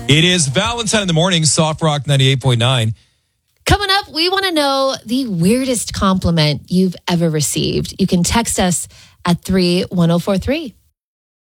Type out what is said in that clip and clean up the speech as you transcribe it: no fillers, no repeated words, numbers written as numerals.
It is Valentine in the morning, Soft Rock 98.9. Coming up, we want to know the weirdest compliment you've ever received. You can text us at 31043.